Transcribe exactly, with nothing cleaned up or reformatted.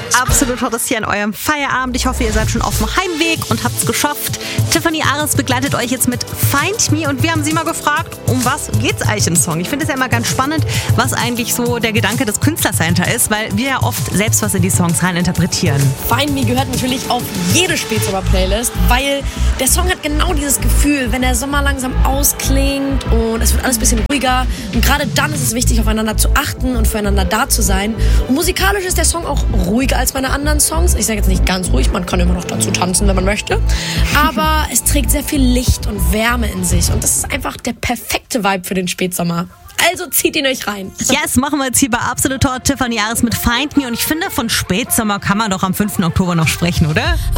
Absolut Hot ist hier in eurem Feierabend. Ich hoffe, ihr seid schon auf dem Heimweg und habt es geschafft. Tiffany Ares begleitet euch jetzt mit Find Me und wir haben sie mal gefragt, um was geht's eigentlich im Song? Ich finde es ja immer ganz spannend, was eigentlich so der Gedanke des Künstlers dahinter ist, weil wir ja oft selbst was in die Songs rein interpretieren. Find Me gehört natürlich auf jede Spätsommer-Playlist, weil der Song hat genau dieses Gefühl, wenn der Sommer langsam ausklingt und es wird alles ein bisschen ruhiger und gerade dann ist es wichtig, aufeinander zu achten und füreinander da zu sein. Und musikalisch ist der Song auch ruhiger als meine anderen Songs. Ich sage jetzt nicht ganz ruhig, man kann immer noch dazu tanzen, wenn man möchte. Aber es trägt sehr viel Licht und Wärme in sich. Und das ist einfach der perfekte Vibe für den Spätsommer. Also zieht ihn euch rein. Yes, machen wir jetzt hier bei Absolut Hot Tiffany Ares mit Find Me. Und ich finde, von Spätsommer kann man doch am fünften Oktober noch sprechen, oder?